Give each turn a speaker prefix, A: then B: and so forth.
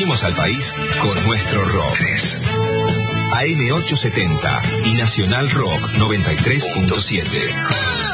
A: Unimos al país con nuestro rock. AM870 y Nacional Rock 93.7.